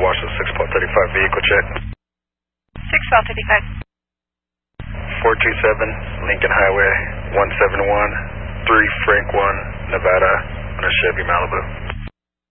Washington 6.35 vehicle check. 6.35. 427 Lincoln Highway 171, 3 Frank 1, Nevada, on a Chevy Malibu.